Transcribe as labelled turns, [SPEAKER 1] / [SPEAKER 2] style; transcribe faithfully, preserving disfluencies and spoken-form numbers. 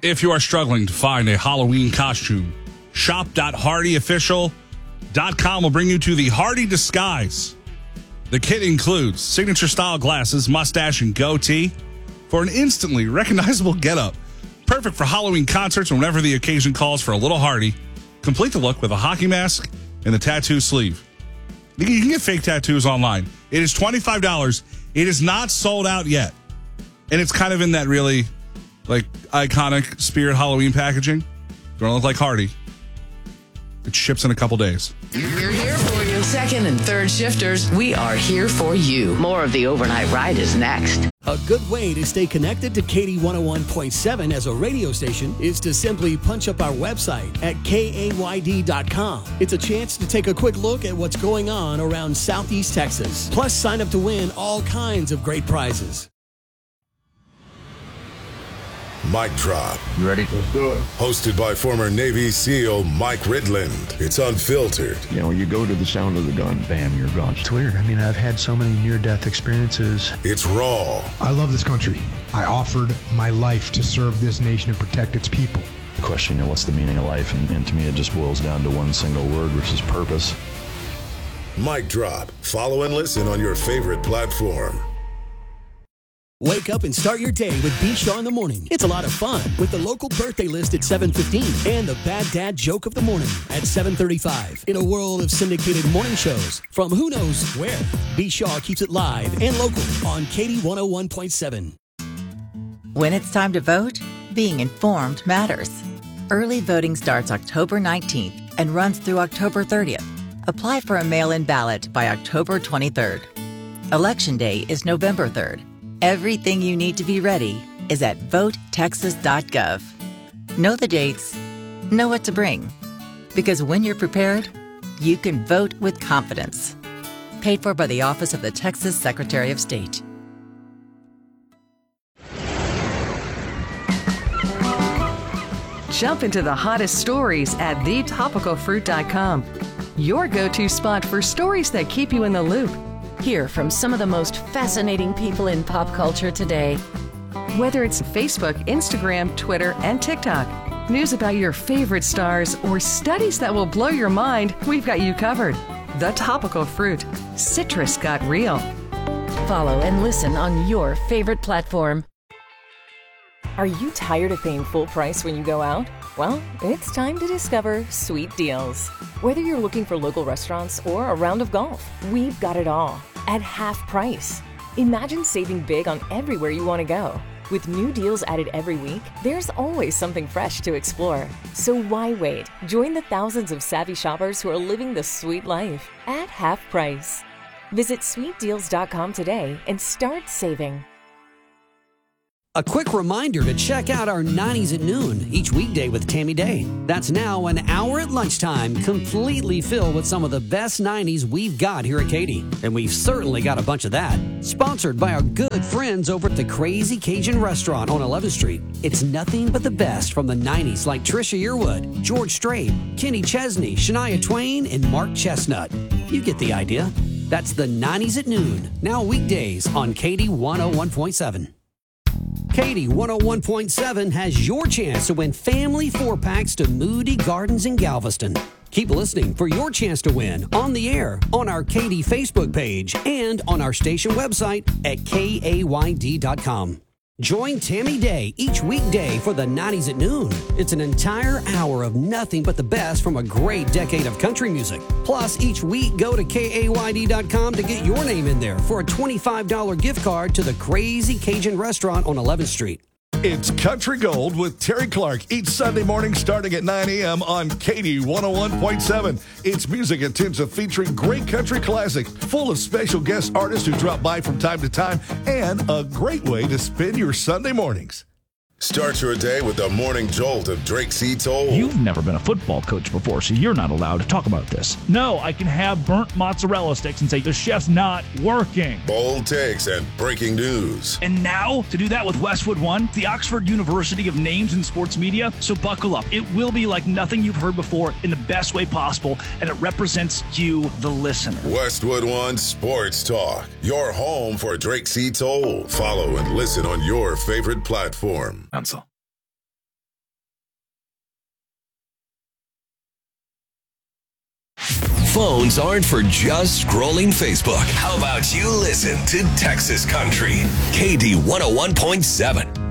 [SPEAKER 1] If you are struggling to find a Halloween costume, shop dot hardy official dot com will bring you to the Hardy Disguise. The kit includes signature style glasses, mustache, and goatee for an instantly recognizable getup. Perfect for Halloween concerts and whenever the occasion calls for a little Hardy. Complete the look with a hockey mask and the tattoo sleeve. You can get fake tattoos online. It is twenty-five dollars. It is not sold out yet. And it's kind of in that really like iconic Spirit Halloween packaging. You want to look like Hardy. It ships in a couple days.
[SPEAKER 2] We're here for you. Second and third shifters, we are here for you. More of the Overnight Ride is next.
[SPEAKER 3] A good way to stay connected to Katy one oh one point seven as a radio station is to simply punch up our website at K A Y D dot com. It's a chance to take a quick look at what's going on around Southeast Texas. Plus, sign up to win all kinds of great prizes.
[SPEAKER 4] Mic Drop.
[SPEAKER 5] You ready? Let's do it.
[SPEAKER 4] Hosted by former Navy SEAL Mike Ridland. It's unfiltered.
[SPEAKER 5] You know, you go to the sound of the gun, bam, you're gone.
[SPEAKER 6] It's weird. I mean, I've had so many near-death experiences.
[SPEAKER 4] It's raw.
[SPEAKER 7] I love this country. I offered my life to serve this nation and protect its people.
[SPEAKER 6] Question, you know, what's the meaning of life? And, and to me, it just boils down to one single word, which is purpose.
[SPEAKER 4] Mic Drop. Follow and listen on your favorite platform.
[SPEAKER 3] Wake up and start your day with B. Shaw in the Morning. It's a lot of fun with the local birthday list at seven fifteen and the Bad Dad Joke of the Morning at seven thirty-five. In a world of syndicated morning shows from who knows where, B. Shaw keeps it live and local on Katy one oh one point seven.
[SPEAKER 8] When it's time to vote, being informed matters. Early voting starts October nineteenth and runs through October thirtieth. Apply for a mail-in ballot by October twenty-third. Election Day is November third. Everything you need to be ready is at vote texas dot gov. Know the dates, know what to bring. Because when you're prepared, you can vote with confidence. Paid for by the Office of the Texas Secretary of State.
[SPEAKER 9] Jump into the hottest stories at the topical fruit dot com. Your go-to spot for stories that keep you in the loop.
[SPEAKER 10] Hear from some of the most fascinating people in pop culture today.
[SPEAKER 9] Whether it's Facebook, Instagram, Twitter, and TikTok, news about your favorite stars, or studies that will blow your mind, we've got you covered. The Topical Fruit. Citrus got real.
[SPEAKER 10] Follow and listen on your favorite platform.
[SPEAKER 11] Are you tired of paying full price when you go out? Well, it's time to discover Sweet Deals. Whether you're looking for local restaurants or a round of golf, we've got it all at half price. Imagine saving big on everywhere you want to go. With new deals added every week, there's always something fresh to explore. So why wait? Join the thousands of savvy shoppers who are living the sweet life at half price. Visit sweet deals dot com today and start saving.
[SPEAKER 3] A quick reminder to check out our nineties at noon each weekday with Tammy Day. That's now an hour at lunchtime, completely filled with some of the best nineties we've got here at Katy. And we've certainly got a bunch of that. Sponsored by our good friends over at the Crazy Cajun Restaurant on eleventh street. It's nothing but the best from the nineties like Trisha Yearwood, George Strait, Kenny Chesney, Shania Twain, and Mark Chestnut. You get the idea. That's the nineties at noon, now weekdays on Katy one oh one point seven. Katy one oh one point seven has your chance to win family four-packs to Moody Gardens in Galveston. Keep listening for your chance to win on the air, on our Katy Facebook page, and on our station website at K A Y D dot com. Join Tammy Day each weekday for the nineties at noon. It's an entire hour of nothing but the best from a great decade of country music. Plus, each week, go to K A Y D dot com to get your name in there for a twenty-five dollars gift card to the Crazy Cajun Restaurant on eleventh street.
[SPEAKER 12] It's Country Gold with Terry Clark each Sunday morning starting at nine a.m. on Katy one oh one point seven. It's music intensive featuring great country classics, full of special guest artists who drop by from time to time, and a great way to spend your Sunday mornings.
[SPEAKER 4] Start your day with the morning jolt of Drake C. Toll.
[SPEAKER 13] You've never been a football coach before, so you're not allowed to talk about this. No, I can have burnt mozzarella sticks and say the chef's not working.
[SPEAKER 4] Bold takes and breaking news.
[SPEAKER 13] And now, to do that with Westwood One, the Oxford University of Names in Sports Media. So buckle up. It will be like nothing you've heard before in the best way possible, and it represents you, the listener.
[SPEAKER 4] Westwood One Sports Talk, your home for Drake C. Toll. Follow and listen on your favorite platform.
[SPEAKER 14] Ansel. phones aren't for just scrolling Facebook. How about you listen to Texas Country? K D one oh one point seven.